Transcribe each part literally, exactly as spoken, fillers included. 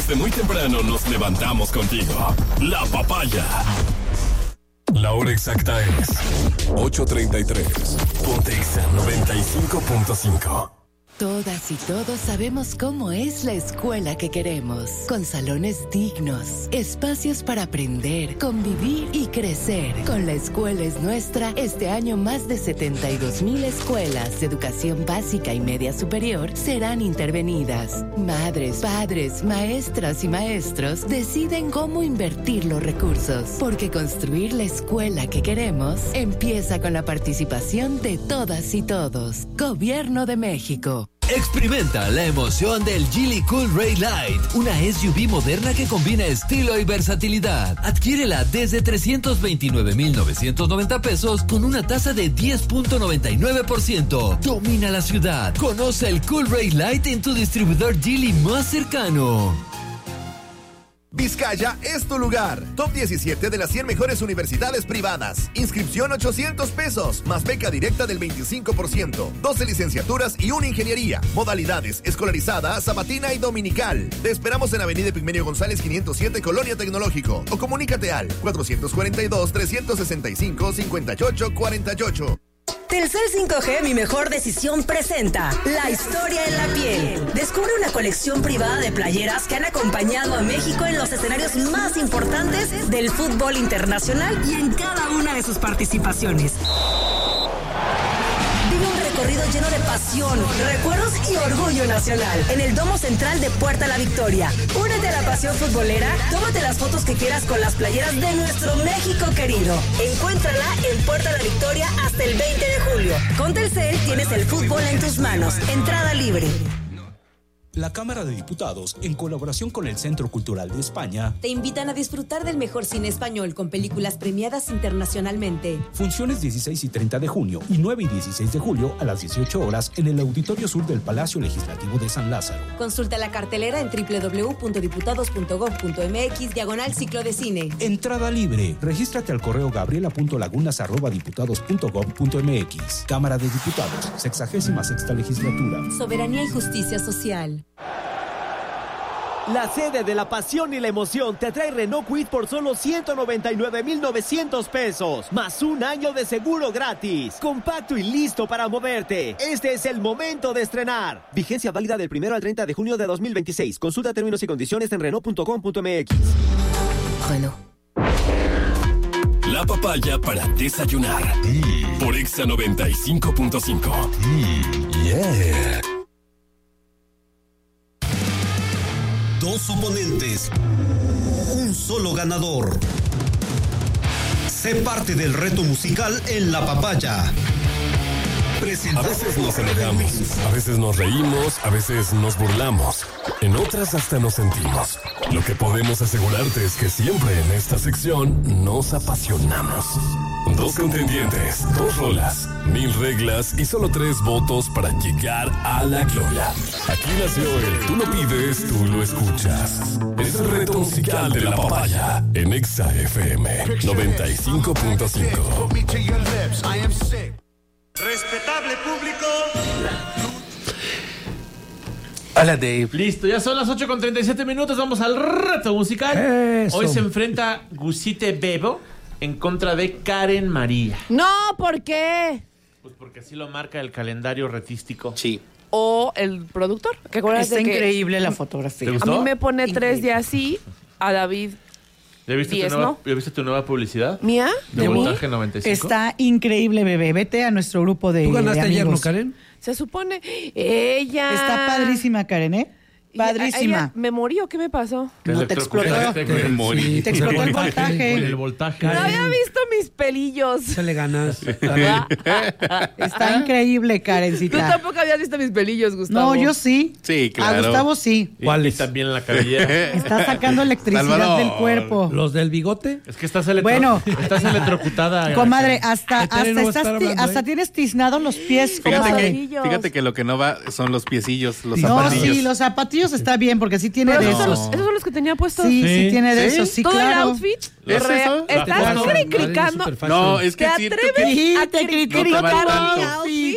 Desde muy temprano nos levantamos contigo. La Papaya. La hora exacta es ocho treinta y tres. Ponte Exa noventa y cinco punto cinco. Todas y todos sabemos cómo es la escuela que queremos, con salones dignos, espacios para aprender, convivir y crecer. Con La Escuela es Nuestra, este año más de setenta y dos mil escuelas de educación básica y media superior serán intervenidas. Madres, padres, maestras y maestros deciden cómo invertir los recursos, porque construir la escuela que queremos empieza con la participación de todas y todos. Gobierno de México. Experimenta la emoción del Geely Cool Ray Light, una S U V moderna que combina estilo y versatilidad. Adquiérela desde trescientos veintinueve mil novecientos noventa pesos con una tasa de diez punto noventa y nueve por ciento. Domina la ciudad. Conoce el Cool Ray Light en tu distribuidor Geely más cercano. Vizcaya es tu lugar. Top diecisiete de las cien mejores universidades privadas. Inscripción ochocientos pesos, más beca directa del veinticinco por ciento. doce licenciaturas y una ingeniería. Modalidades: escolarizada, sabatina y dominical. Te esperamos en Avenida Epigmenio González quinientos siete, Colonia Tecnológico. O comunícate al cuatrocientos cuarenta y dos, trescientos sesenta y cinco, cincuenta y ocho cuarenta y ocho. Telcel cinco G, mi mejor decisión, presenta La Historia en la Piel. Descubre una colección privada de playeras que han acompañado a México en los escenarios más importantes del fútbol internacional y en cada una de sus participaciones. Vive un recorrido lleno de pasión, recuerdos y orgullo nacional en el Domo Central de Puerta La Victoria. Únete a la pasión futbolera, tómate las fotos que quieras con las playeras de nuestro México querido. Encuéntrala en Puerta La Victoria hasta el veinte de julio. Con Telcel tienes el fútbol en tus manos. Entrada libre. La Cámara de Diputados, en colaboración con el Centro Cultural de España, te invitan a disfrutar del mejor cine español con películas premiadas internacionalmente. Funciones dieciséis y treinta de junio y nueve y dieciséis de julio a las dieciocho horas en el Auditorio Sur del Palacio Legislativo de San Lázaro. Consulta la cartelera en doble u doble u doble u punto diputados punto gob punto eme equis diagonal ciclo de cine. Entrada libre. Regístrate al correo gabriela punto lagunas arroba diputados punto gob punto eme equis. Cámara de Diputados, sexagésima sexta legislatura. Soberanía y justicia social. La sede de la pasión y la emoción te trae Renault Kwid por solo ciento noventa y nueve mil novecientos pesos, más un año de seguro gratis. Compacto y listo para moverte. Este es el momento de estrenar. Vigencia válida del primero al treinta de junio de dos mil veintiséis. Consulta términos y condiciones en renault punto com punto eme equis. Renault. La Papaya para desayunar. Mm. Por Exa noventa y cinco punto cinco. Mm. Yeah. Dos oponentes, un solo ganador. Sé parte del reto musical en La Papaya. A veces nos enojamos, a veces nos reímos, a veces nos burlamos. En otras hasta nos sentimos. Lo que podemos asegurarte es que siempre en esta sección nos apasionamos. Dos contendientes, dos rolas, mil reglas y solo tres votos para llegar a la gloria. Aquí nació el Tú lo pides, tú lo escuchas. Es el reto musical de La Papaya en Exa F M noventa y cinco punto cinco. Respetable público. Hola, Dave. Listo, ya son las ocho con treinta y siete minutos. Vamos al reto musical. Eso. Hoy se enfrenta Gusite Bebo en contra de Karen María. No, ¿por qué? Pues porque así lo marca el calendario retístico. Sí. O el productor. ¿Qué Está increíble que... la fotografía. ¿Te gustó? A mí me pone Increíble. tres días sí, a David ¿Ya viste, diez, tu nueva, ¿no? ¿Ya viste tu nueva publicidad? ¿Mía? De, ¿De voltaje mí? noventa y cinco. Está increíble, bebé. Vete a nuestro grupo de, ¿Tú ganaste de ayer, amigos. no, Karen? Se supone... Ella... Está padrísima, Karen, ¿eh? Padrísima. Ella, ¿Me morí o qué me pasó? No te explotó. Te, Te morí. Sí, te explotó el voltaje. El voltaje. No había visto mis pelillos. Se le ganas. Está increíble, Tú Karencita. tampoco habías visto mis pelillos, Gustavo. No, yo sí. Sí, claro. A Gustavo sí. Y, ¿Cuál y es? también la cabellera. Está sacando electricidad Salvador. del cuerpo. ¿Los del bigote? Es que estás, electro... Bueno. estás electrocutada. Comadre, hasta, Este hasta, no va a estás estar ti- hablando, hasta ¿eh? tienes tiznados los pies, Fíjate comadre. que, fíjate que lo que no va son los piecillos, los No, zapatillos. sí, los zapatillos está bien, porque sí tiene Pero de esos, son esos. los, esos son los que tenía puestos. Sí, sí, Sí. tiene de ¿Sí? esos, sí, Todo claro. el outfit. ¿Es re- eso? Estás Claro, criticando. súper fácil. No, es ¿Te que siento atreves que Sí, a te criticar critico no te va mi tanto. outfit.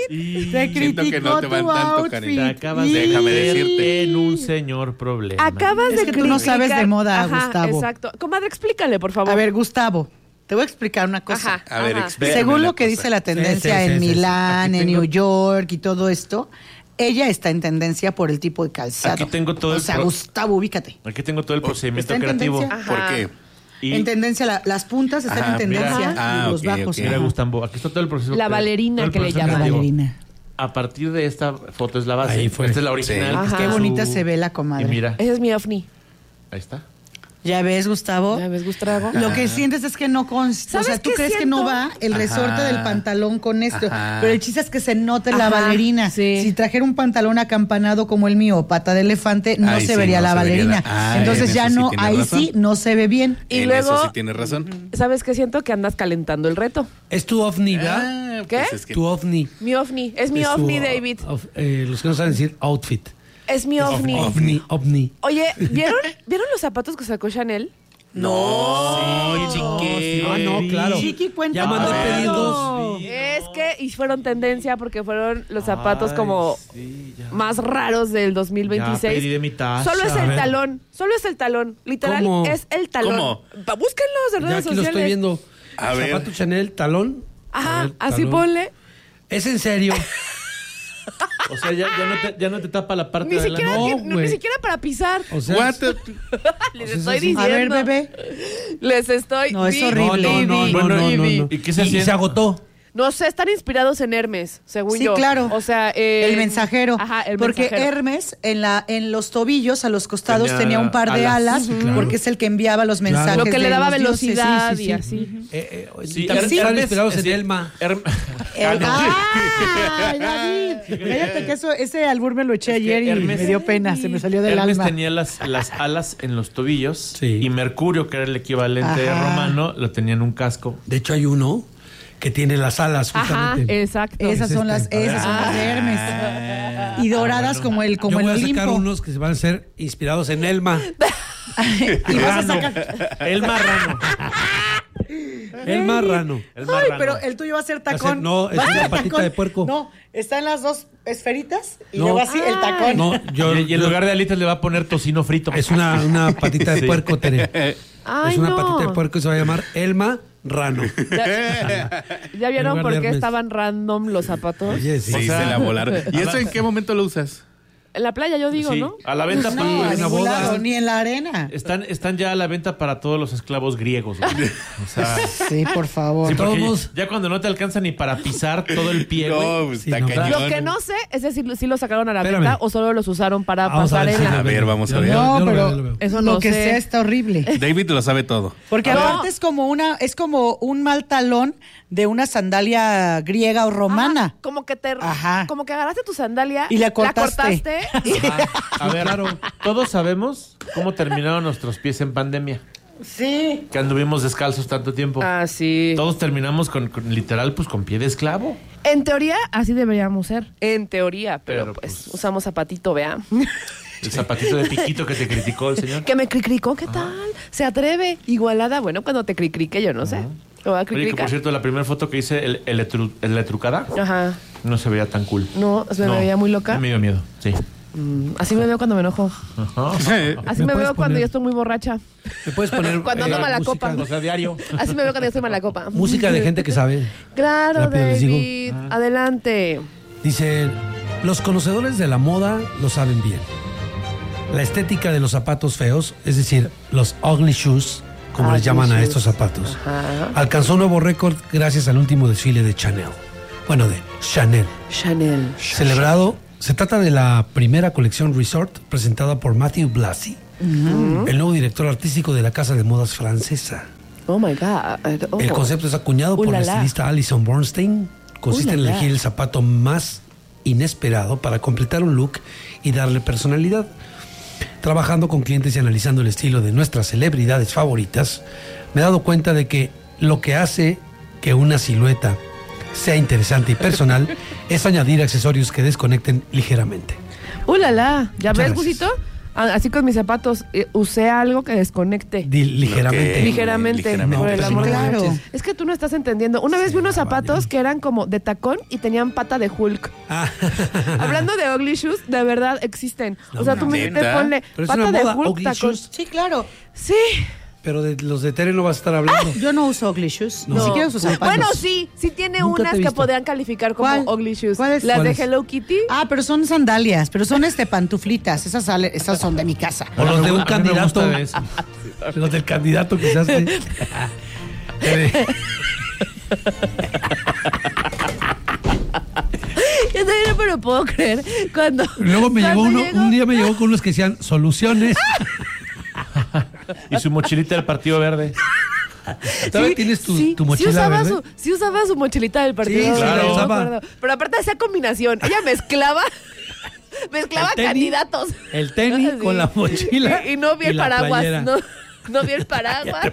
Te Siento que no te van criticó tu tanto, outfit. Karen. Te acabas de Déjame decirte. en un señor problema. Acabas Es de que tú no criticar- sabes de moda, Ajá, Gustavo. Exacto. Comadre, explícale, por favor. A ver, Gustavo, te voy a explicar una cosa. Ajá, A ver, ajá. explícame Según una lo que cosa. dice la tendencia Sí, sí, en sí, sí, sí. Milán, Aquí en tengo- New York y todo esto, ella está en tendencia por el tipo de calzado. Aquí tengo todo o el sea, pro- Gustavo, ubícate. Aquí tengo todo el procedimiento ¿Está en creativo. tendencia? ¿Por Ajá. qué? Y En tendencia, la- las puntas están Ajá, en tendencia mira. Ah, y los ok, bajos. ok. mira, Ajá. Gustavo, aquí está todo el proceso. La todo bailarina el que le proceso llaman. La creativo. bailarina. A partir de esta foto es la base. Ahí fue. Esta es la original. Sí. que está Ajá. Qué en bonita su- se ve la Y comadre. mira, Ese es mi ovni. ahí está. ¿Ya ves, Gustavo? ¿Ya ves, Gustavo? Lo que sientes es que no consta. O ¿Sabes sea, tú qué crees que siento? no va el resorte Ajá. del pantalón con esto. Ajá. Pero el chiste es que se note la Ajá, bailarina. sí. Si trajera un pantalón acampanado como el mío, pata de elefante, no Ahí se sí, vería no la se vería bailarina. la- Ah, Entonces en ya eso sí no, tienes ahí razón. sí no se ve bien. Y en luego, eso sí tienes razón. ¿sabes qué? Siento que andas calentando el reto. Es tu ovni, ¿verdad? Ah, ¿Qué? pues es que- Tu ovni. Mi ovni. Es mi Es tu, ovni, uh, David. of- eh, los que no saben decir outfit. Es mi ovni. Ovni, ovni. Oye, ¿vieron, ¿vieron los zapatos que sacó Chanel? No, chiqui. Ah, no, claro. Chiqui, cuenta. Ya mandé Ah, pedidos. Es que y fueron tendencia porque fueron los zapatos Ay, como sí, ya. más raros del dos mil veintiséis. Ya pedí de mi taza. Solo es A el ver. talón, solo es el talón. Literal, ¿Cómo? es el talón. ¿Cómo? Pa- Búsquenlos en Ya redes aquí lo sociales. estoy viendo. A ver. Zapato Chanel, talón. A Ajá, ver, así talón. ponle. ¿Es en serio? O sea, ya, ya, no te, ya no te tapa la parte Ni de siquiera, adelante. No, ni- güey. ni siquiera para pisar. O sea, What the- Les sea, estoy es- diciendo. A ver, bebé. Les estoy No, es diciendo. horrible. no, no, no, Bueno, no, no, y- no. ¿y qué se Y hacía? se agotó. No sé, están inspirados en Hermes, según Sí, yo. claro. O sea, eh, El mensajero. Ajá, el porque mensajero. Hermes en la en los tobillos a los costados Tenía tenía, un par de alas. alas, Sí, claro. porque es el que enviaba los Claro. mensajes. Lo que le de daba los dioses. velocidad Sí, sí, y sí. así. Eh, eh, Sí, y también Her- están Hermes- inspirados en sí, Elma. Herm- El- Ah, no. ¡Ah! David! Fíjate que eso, ese albur me lo eché Es que ayer y Hermes- me dio pena, se me salió del Hermes alma. tenía las, las alas en los tobillos Sí. y Mercurio, que era el equivalente Ajá. romano, lo tenía en un casco. De hecho, hay uno que tiene las alas, Ajá, justamente. exacto. Esas Es son las, este. esas son las de Hermes. Y doradas como el, como Yo el voy a sacar Olimpo. unos que van a ser inspirados en Elma. Y vas a sacar. El marrano. El marrano. El Ay, marrano. pero el tuyo va a ser Va a ser- tacón. no, es Va a una ser patita tacón. de puerco. No, están las dos esferitas y No. luego así el tacón. No, yo, y, y en yo- lugar de alitas le va a poner tocino frito. es una, una patita de Sí. puerco, Tere. Ay, es una no. patita de puerco y se va a llamar Elma Rano. ¿Ya, ya vieron En lugar por de qué Hermes. estaban random los zapatos? Oye, sí. Sí, O sea, se la volaron. ¿Y eso en qué momento lo usas? En la playa, yo digo, Sí, ¿no? a la venta. No, para- a una ningún boda. lado, ni en la arena. están, están ya a la venta para todos los esclavos griegos. güey. O sea, Sí, por favor. sí, porque Todos- ya cuando no te alcanza ni para pisar todo el pie, güey. No, pues, Sí, está no. cañón. Lo que no sé es decir si lo sacaron a la Espérame. venta o solo los usaron para Vamos a ver si pasarela. A ver, vamos a Yo- ver. yo- No, yo lo pero veo, yo lo veo. Eso lo no que sé. sea está horrible. David lo sabe todo. Porque No. aparte es como una, es como un mal talón de una sandalia griega o romana. Ajá, como que te Ajá. como que agarraste tu sandalia Y la cortaste. cortaste y- A ver, todos sabemos cómo terminaron nuestros pies en pandemia. Sí. Que anduvimos descalzos tanto tiempo. Ah, sí. Todos terminamos con, con literal, pues con pie de esclavo. En teoría, así deberíamos ser. En teoría, pero, Pero, pues, pues- usamos zapatito, vea. El zapatito de piquito que te criticó el señor. Que me cricricó, ¿qué tal? ¿Se atreve? Igualada, bueno, cuando te cricrique, yo no sé. Lo voy a Oye, que cricricar. por cierto, la primera foto que hice, el, el, etru- el eletrucada, Ajá. no se veía tan cool. No, se me veía muy loca. Me dio miedo, sí. Mm, así me veo cuando me enojo. Ajá. Así ¿Me me, puedes veo cuando poner- yo estoy muy borracha. ¿Me puedes poner Cuando ando eh, mala música, copa. O sea, diario. Así me veo cuando yo estoy mala copa. música de gente que sabe? Claro, Rápido les digo. David. Adelante. Dice, los conocedores de la moda lo saben bien. La estética de los zapatos feos, es decir, los ugly shoes, como les Ugly llaman a shoes. estos zapatos, Ajá. alcanzó un nuevo récord gracias al último desfile de Chanel. Bueno, de Chanel. Chanel. Celebrado, se trata de la primera colección Resort presentada por Matthew Blasi, el nuevo director artístico de la casa de modas francesa. Oh my God. Oh. El concepto es acuñado por Uh, la la, la. estilista Alison Bornstein. Consiste Uh, en la, la. elegir el zapato más inesperado para completar un look y darle personalidad. Trabajando con clientes y analizando el estilo de nuestras celebridades favoritas, me he dado cuenta de que lo que hace que una silueta sea interesante y personal es añadir accesorios que desconecten ligeramente. Uh, la, la. ¿Ya Muchas ves, gracias. Gusito? Así con mis zapatos, eh, usé algo que desconecte. Di- ligeramente. Okay. Ligeramente, Ligeramente. por el No, amor de claro. Dios. Es que tú no estás entendiendo. Una vez vi unos zapatos que eran como de tacón y tenían pata de Hulk. Hablando de ugly shoes, de verdad existen. No, o sea, tú no, me te ¿neta? ponle Pero es pata una de moda, Hulk, ugly tacón. shoes. Sí, claro. Sí. Pero de los de Tere no vas a estar hablando. Yo no uso ugly shoes. Ni No. siquiera uso zapatos. Bueno, sí, sí tiene Nunca te unas he que visto. podrían calificar como ¿Cuál? ugly shoes. ¿Cuáles? Las de ¿Cuáles? Hello Kitty. Ah, pero son sandalias, pero son este pantuflitas. Esas, sale- esas son de mi casa. O los de un A mí me candidato. gusta de eso. Los del candidato quizás. Tere. Yo también no me lo puedo creer. Cuando. Luego me llegó cuando uno, llegó- un día me llegó con unos que decían soluciones. Y su mochilita del Partido Verde. ¿Todavía Sí, tienes tu, sí, tu sí mochila usaba verde? su, sí usaba su mochilita del partido. Sí, Verde, claro. yo me usaba. acuerdo. Pero aparte de esa combinación, ella mezclaba. Mezclaba El tenis, candidatos. El tenis Sí. con la mochila. Y, y no vi el la paraguas. playera. No, no vi el paraguas.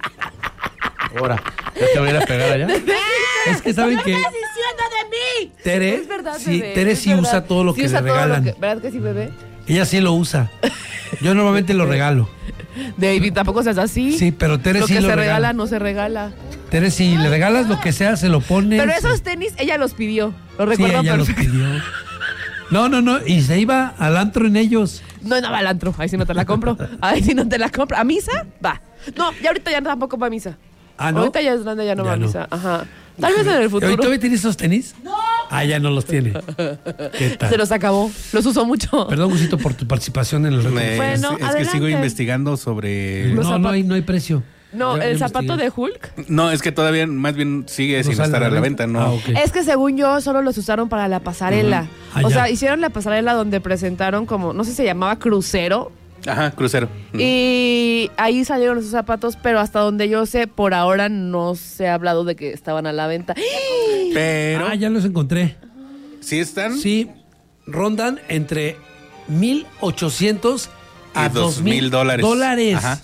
Ahora, ¿ya te voy a ir a pegar allá? Es que saben que diciendo de mí? Tere, Es verdad, sí, bebé, Tere es sí verdad. usa todo lo Sí que usa le todo lo regalan. que- ¿Verdad que sí, bebé? Ella sí lo usa. Yo normalmente lo regalo. David, tampoco seas así. Sí, pero Tere Lo sí que lo se regala. regala no se regala. Tere, si le regalas lo que sea, se lo pone. Pero esos tenis, ella los pidió. Lo Sí, recuerdo ella los perfecto. pidió. No, no, no. Y se iba al antro en ellos. No, no va al antro. Ahí sí no te la compro. Ahí sí no te la compro. ¿A misa? Va. No, ya ahorita ya tampoco va a misa. Ah, ¿no? Ahorita ya es grande, ya no Ya va a no. misa. Ajá. Tal vez en el ¿Y futuro. todavía tiene esos tenis? No. Ah, ya no los tiene. ¿Qué tal? Se los acabó. Los usó mucho. Perdón, Gusito, por tu participación en el reto. Eh, Bueno, es, es que adelante. sigo investigando sobre... Los No, no zapatos. hay, no hay precio. No, Ya- el ya zapato investigué. de Hulk. No, es que todavía más bien sigue ¿No sin sale estar a a la venta, ¿no? Ah, ok. Es que según yo, solo los usaron para la pasarela. Ujú. Ah, o ya. sea, hicieron la pasarela donde presentaron como, no sé si se llamaba crucero. Ajá, crucero. Y ahí salieron esos zapatos, pero hasta donde yo sé, por ahora no se ha hablado de que estaban a la venta. Pero Ah, ya los encontré. sí están Sí, rondan entre mil ochocientos a y dos mil dólares. dólares. Ajá.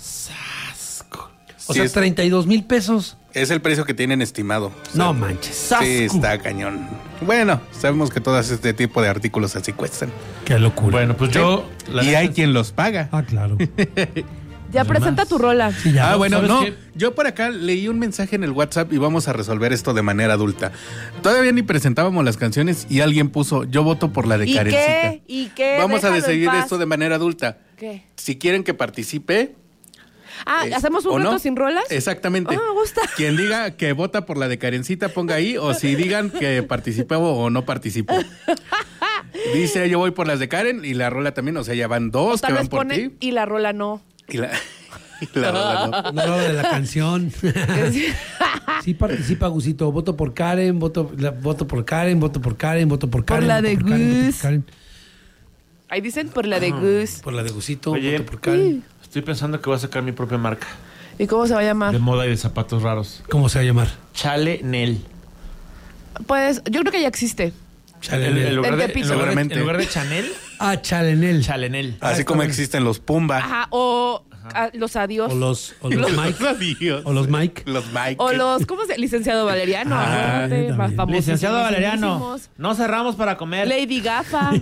O Sí, sea, es- treinta y dos mil pesos. Es el precio que tienen estimado. O sea, No manches. Sí, ¡Sascu! está cañón. Bueno, sabemos que todos este tipo de artículos así cuestan. Qué locura. Bueno, pues yo. la y neta- hay quien los paga. Ah, claro. Ya presenta tu rola. Sí, ya. Ah, bueno, ¿sabes no. qué? Yo por acá leí un mensaje en el WhatsApp y vamos a resolver esto de manera adulta. Todavía ni presentábamos las canciones y alguien puso, yo voto por la de ¿Y Karencita. qué? ¿Y qué? Vamos a Déjalo en decidir paz. esto de manera adulta. ¿Qué? Si quieren que participe. Ah, es- ¿hacemos ¿o un reto no? sin rolas? Exactamente. Ah, me gusta. Quien diga que vota por la de Karencita, ponga ahí, o si digan que participó o no participó. Dice, yo voy por las de Karen y la rola también, o sea, ya van dos Tal que vez van por ponen ti. y la rola no. Y la, y la rola no. No, de la canción. Sí participa, Gusito. Voto por Karen, voto, la- voto por Karen, voto por Karen, voto por Karen. la voto de por Karen, voto por Gus. Karen. Ahí dicen por la de Ah, Gus. Por la de Gusito, Oye, voto por Karen. Estoy pensando que voy a sacar mi propia marca ¿Y cómo se va a de llamar? moda y de zapatos raros. ¿Cómo se va a llamar? Chale Nel. Pues yo creo que ya existe. En, Chalenel. en lugar En de, Tepito. en lugar de- Seguramente. en lugar de Chanel, Ah, Chalenel. Chalenel. Así como existen los Pumba. Ajá, o a- los adiós. O los, o los Mike. Adiós. O los Mike. Los Mike. O los, ¿cómo se Licenciado Valeriano. Ah, acuérdate, también. más famosos. Licenciado Valeriano, no cerramos para comer. Lady Gafa.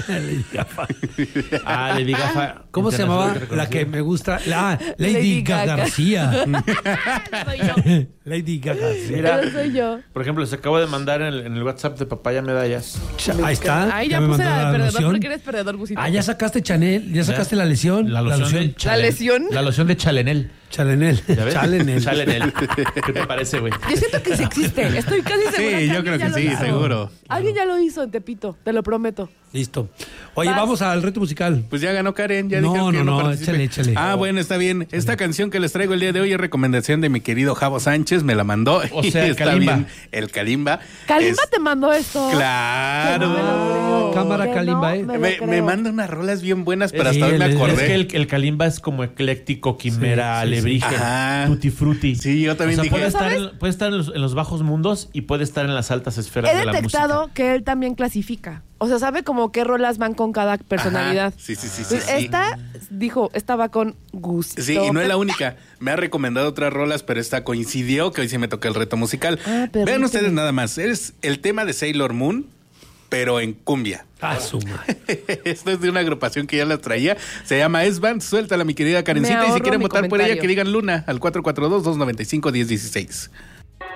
Ah, Lady Gafa. ¿Cómo se llamaba internacionalmente la que reconocida. me gusta? La, ah, Lady, Lady Gaga Gaga. García. Soy yo. Lady Gaga García. Mira, Pero soy yo. por ejemplo, se acabo de mandar en el, en el WhatsApp de Papaya Medallas. Cha- Ahí está. Ay, ya, me puse mandó la de perdedor loción. porque eres perdedor, Gusito. Ah, ya sacaste Chanel, ya sacaste la lesión. La loción, de ¿La Chalen- lesión? La loción de Chalenel. Chalenel. ¿Ya ves? Chalenel. Chalenel. ¿Qué te parece, güey? Yo siento que sí existe. Estoy casi segura. Sí, que yo alguien creo ya que lo sí, hizo. seguro. Alguien ya lo hizo en Tepito, te lo prometo. Listo. Oye, Vas. vamos al reto musical. Pues ya ganó Karen, ya No, dijeron que no, no, no, participe. échale, échale. Ah, bueno, está bien. Esta canción que les traigo el día de hoy es recomendación de mi querido Javo Sánchez, me la mandó. O y sea, el está Kalimba. bien. El Kalimba. Kalimba Es- te mandó esto. Claro. Que no me lo creo. Cámara Que Kalimba, no ¿eh? me lo Me, creo. me manda unas rolas bien buenas, pero Sí, hasta hoy me el- acordé. Es que el, el Kalimba es como ecléctico, quimera, Sí, sí, sí. alebrije, Ajá. tutti frutti. Sí, yo también O sea, dije. puede estar, ¿Sabes? en, puede estar en, los, en los bajos mundos y puede estar en las altas esferas He de la detectado música. que él también clasifica. O sea, sabe como qué rolas van con cada personalidad. Ajá. Sí, sí, sí, sí, Pues sí. esta, dijo, esta va con gusto. Sí, y no es la única. Me ha recomendado otras rolas, pero esta coincidió que hoy sí me toca el reto musical. Ah, permíteme. Vean ustedes nada más. Es el tema de Sailor Moon. pero en cumbia. Ah, suma. Esto es de una agrupación que ya la traía. Se llama S-Band. Suéltala, mi querida Karencita. Y si quieren votar por ella, que digan Luna al cuatro cuatro dos, dos nueve cinco, uno cero uno seis.